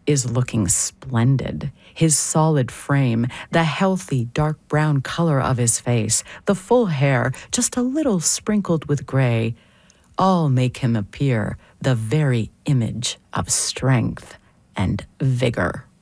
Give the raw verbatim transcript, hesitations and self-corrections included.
is looking splendid. His solid frame, the healthy dark brown color of his face, the full hair, just a little sprinkled with gray, all make him appear the very image of strength and vigor.